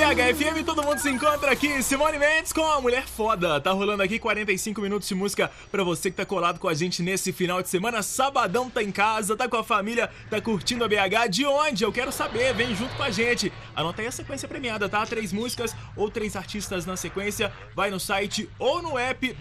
BH FM, todo mundo se encontra aqui. Simone Mendes com a Mulher Foda. Tá rolando aqui 45 minutos de música pra você que tá colado com a gente nesse final de semana. Sabadão tá em casa, tá com a família, tá curtindo a BH. De onde? Eu quero saber, vem junto com a gente. Anota aí a sequência premiada, tá? 3 músicas ou 3 artistas na sequência. Vai no site ou no app